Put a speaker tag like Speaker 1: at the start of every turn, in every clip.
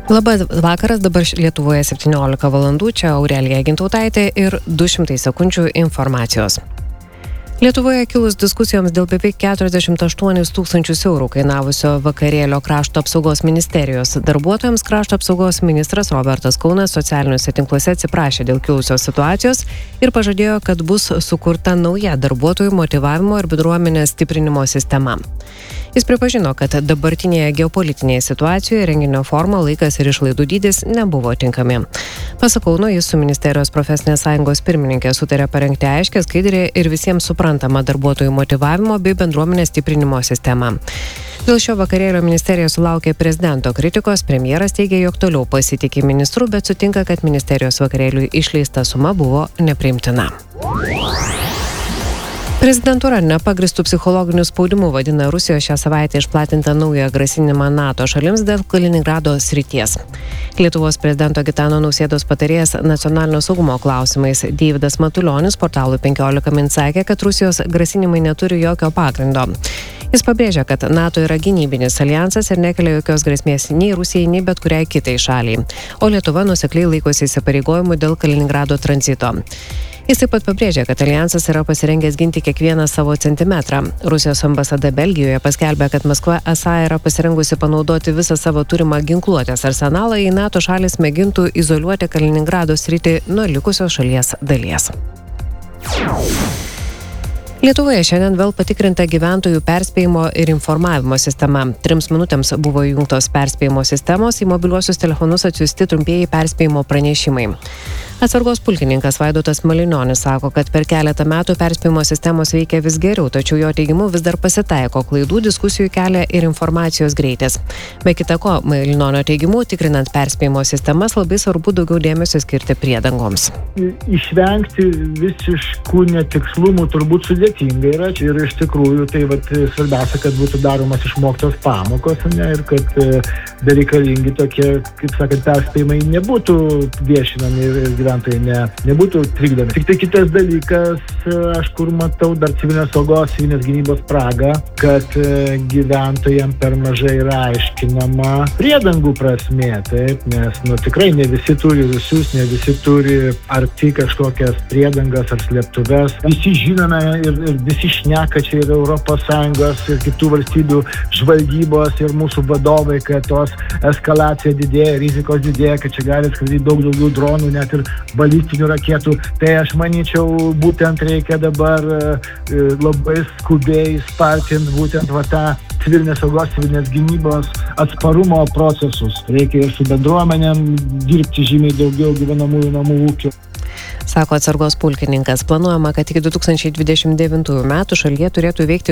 Speaker 1: Labas vakaras, dabar Lietuvoje 17 valandų, čia Aurelija Gintautaitė ir 200 sekundžių informacijos. Lietuvoje kilus diskusijoms dėl beveik 48 tūkstančius eurų kainavusio vakarėlio Krašto apsaugos ministerijos darbuotojams, Krašto apsaugos ministras Robertas Kaunas socialiniuose tinkluose atsiprašė dėl kilusios situacijos ir pažadėjo, kad bus sukurta nauja darbuotojų motyvavimo ir bendruomenės stiprinimo sistema. Jis pripažino, kad dabartinėje geopolitinėje situacijoje renginio forma, laikas ir išlaidų dydis nebuvo tinkami. Pasak Kauno, jis su ministerijos profesinės sąjungos pirmininkė sutarė parengti aiškią, skaidrią ir visiems suprantamą darbuotojų motyvavimo bei bendruomenės stiprinimo sistemą. Dėl šio vakarėlio ministerija sulaukė prezidento kritikos, premjeras teigė, jog toliau pasitikė ministru, bet sutinka, kad ministerijos vakarėliui išleista suma buvo nepriimtina. Prezidentūra nepagristų psichologinių spaudimų vadina Rusijos šią savaitę išplatintą naują grasinimą NATO šalims dėl Kaliningrado srities. Lietuvos prezidento Gitano Nausėdos patarėjas nacionalinio saugumo klausimais Deividas Matulionis portalui 15 min sakė, kad Rusijos grasinimai neturi jokio pagrindo. Jis pabrėžia, kad NATO yra gynybinis alijansas ir nekelia jokios grėsmės nei Rusijai, nei bet kuriai kitai šaliai, o Lietuva nuosekliai laikosi įsipareigojimų dėl Kaliningrado tranzito. Jis taip pat pabrėžė, kad alijansas yra pasirengęs ginti kiekvieną savo centimetrą. Rusijos ambasada Belgijoje paskelbė, kad Maskva esą yra pasirengusi panaudoti visą savo turimą ginkluotės arsenalą, jei NATO šalis mėgintų izoliuoti Kaliningrado sritį nuo likusios šalies dalies. Lietuvoje šiandien vėl patikrinta gyventojų perspėjimo ir informavimo sistema. 3 minutėms buvo įjungtos perspėjimo sistemos, į mobiliuosius telefonus atsiųsti trumpieji perspėjimo pranešimai. Atsargos pulkininkas Vaidotas Malinionis sako, kad per keletą metų perspėjimo sistemos veikia vis geriau, tačiau jo teigimu vis dar pasitaiko klaidų, diskusijų kelia ir informacijos greitis. Be kita ko, Malinionio teigimu, tikrinant perspėjimo sistemas, labai svarbu daugiau dėmesio skirti priedangoms.
Speaker 2: Išvengti visiškų netikslumų turbūt sudėtinga yra ir iš tikrųjų tai svarbiausia, kad būtų daromas išmoktos pamokos, ir kad bereikalingi tokie, kaip sakant, perspėjimai nebūtų viešinami ir gyventojai nebūtų trikdomi. Tik tai kitas dalykas, aš kur matau dar civilinės saugos, civilinės gynybos spragą, kad gyventojams per mažai yra aiškinama priedangų prasmė, taip, nes tikrai ne visi turi visus, ne visi turi arti kažkokias priedangas ar slėptuves. Visi žinome ir visi šneka čia ir ES ir kitų valstybių žvalgybos ir mūsų vadovai, kad tos eskalacija didėja, rizikos didėja, kad čia gali skraidyti daug daugiau dronų, net ir balistinių raketų. Tai aš manyčiau, būtent reikia dabar labai skubiai spartinti būtent tą civilinės saugos, civilinės gynybos atsparumo procesus. Reikia ir su bendruomenėm dirbti žymiai daugiau gyvenamųjų namų ūkių.
Speaker 1: Sako atsargos pulkininkas. Planuojama, kad iki 2029 metų šalyje turėtų veikti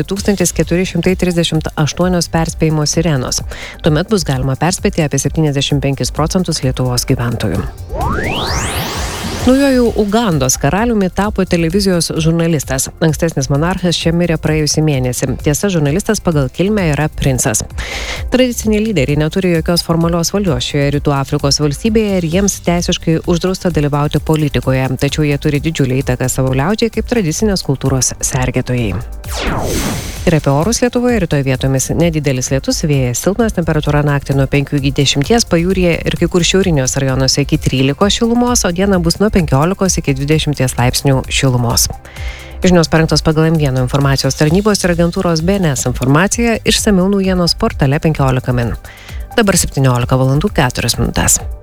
Speaker 1: 1438 perspėjimo sirenos. Tuomet bus galima perspėti apie 75% Lietuvos gyventojų. Naujoju Ugandos karaliumi tapo televizijos žurnalistas. Ankstesnis monarchas čia mirė praėjusį mėnesį. Tiesa, žurnalistas pagal kilmę yra princas. Tradiciniai lyderiai neturi jokios formalios valdžios šioje Rytų Afrikos valstybėje ir jiems teisiškai uždrausta dalyvauti politikoje, tačiau jie turi didžiulį įtaką savo liaudžiai kaip tradicinės kultūros sergėtojai. Ir apie orus Lietuvoje rytoj vietomis nedidelis lietus, vėjas silpnas, temperatūra naktį nuo 5 iki 10, pajūryje ir kai kur šiauriniuose rajonuose iki 13 šilumos, o dieną bus nuo 15 iki 20 laipsnių šilumos. Žinios parengtos pagal M1 informacijos tarnybos ir agentūros BNS informacija, išsamiau naujienos portale 15 min. Dabar 17 valandų 4 minutės.